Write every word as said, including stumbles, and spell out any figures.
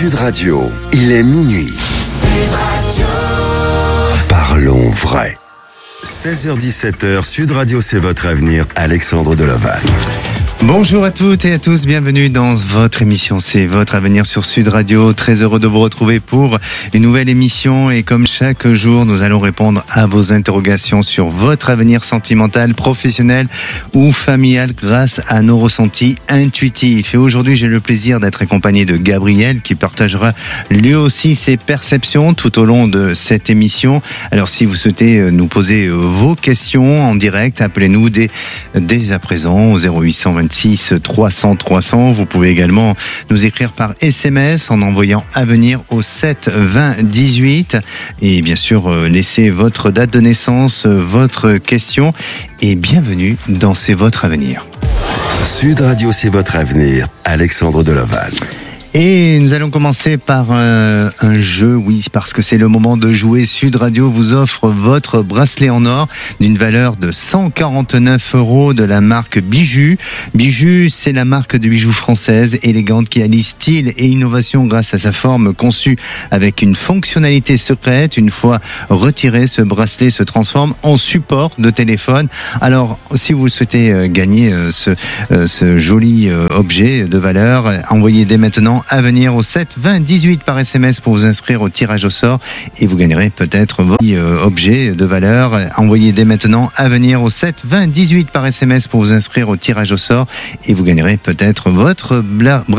Sud Radio, il est minuit. Sud Radio. Parlons vrai. seize heures dix-sept heures, Sud Radio, c'est votre avenir. Alexandre Deloval. Bonjour à toutes et à tous, bienvenue dans votre émission, c'est votre avenir sur Sud Radio. Très heureux de vous retrouver pour une nouvelle émission et comme chaque jour, nous allons répondre à vos interrogations sur votre avenir sentimental, professionnel ou familial grâce à nos ressentis intuitifs. Et aujourd'hui, j'ai le plaisir d'être accompagné de Gabriel qui partagera lui aussi ses perceptions tout au long de cette émission. Alors si vous souhaitez nous poser vos questions en direct, appelez-nous dès, dès à présent au zéro huit cent vingt-six trois cents trois cents. Vous pouvez également nous écrire par S M S en envoyant Avenir au sept vingt dix-huit et bien sûr laissez votre date de naissance, votre question et bienvenue dans C'est votre avenir. Sud Radio, c'est votre avenir. Alexandre Deloval. Et nous allons commencer par euh, un jeu, oui, parce que c'est le moment de jouer. Sud Radio vous offre votre bracelet en or d'une valeur de cent quarante-neuf euros de la marque Bijou. Bijou, c'est la marque de bijoux française élégante qui allie style et innovation grâce à sa forme conçue avec une fonctionnalité secrète. Une fois retiré, ce bracelet se transforme en support de téléphone. Alors, si vous souhaitez gagner ce, ce joli objet de valeur, envoyez dès maintenant Avenir au sept vingt dix-huit par S M S pour vous inscrire au tirage au sort et vous gagnerez peut-être vos euh, objets de valeur. Envoyez dès maintenant Avenir au sept vingt dix-huit par S M S pour vous inscrire au tirage au sort et vous gagnerez peut-être votre bla-